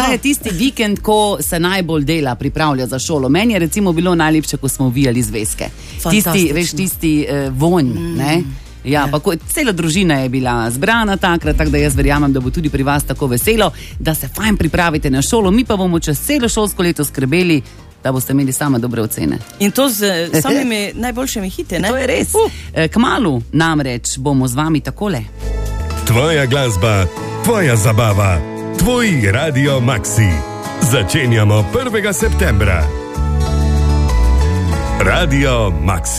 Kdaj je tisti vikend, ko se najbolj dela, pripravlja za šolo? Meni je recimo bilo najlepše, ko smo uvijali zvezke. Tisti vonj, ne? Ja, pa cela družina je bila zbrana takrat, tako da jaz verjamem, da bo tudi pri vas tako veselo, da se fajn pripravite na šolo, mi pa bomo čez celo šolsko leto skrbeli, da boste imeli same dobre ocene. In to z samimi najboljšimi hiti, ne? To je res. Kmalu namreč bomo z vami takole. Tvoja glasba, tvoja zabava, tvoj Radio Maxi. Začenjamo 1. septembra. Radio Maxi.